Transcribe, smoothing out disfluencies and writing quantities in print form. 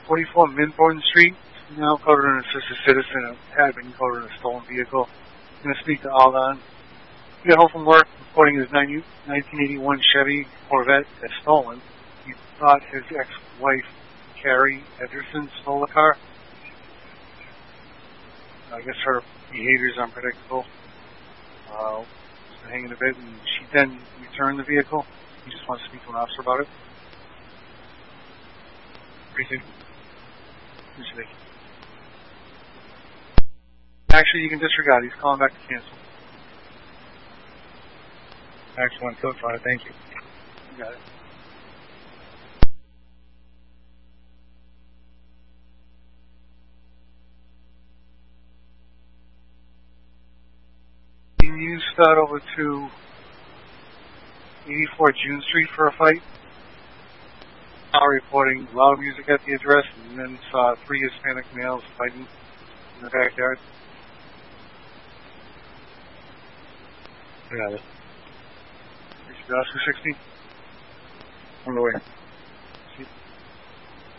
44 Minborn Street. Now covered an assisted citizen had been covered in a stolen vehicle. I'm going to speak to Aldan. He got home from work, reporting his 1981 Chevy Corvette as stolen. He thought his ex-wife, Carrie Ederson, stole the car. I guess her behavior is unpredictable. Hanging a bit, and she then returned the vehicle. He just wants to speak to an officer about it. Precinct. Actually, you can disregard. He's calling back to cancel. Excellent. Code 5. Thank you. You got it. Can you start over to 84 June Street for a fight? Now reporting loud music at the address, and then saw 3 Hispanic males fighting in the backyard. I got it. Oscar 60. On the way.